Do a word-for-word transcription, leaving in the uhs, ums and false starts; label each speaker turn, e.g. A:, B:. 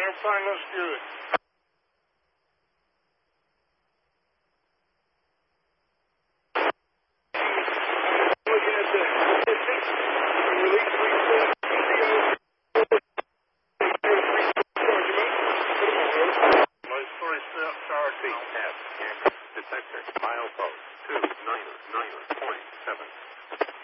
A: fine, looks good. Looking at the statistics, release reset, Story star C F detector milepost two nine nine point seven.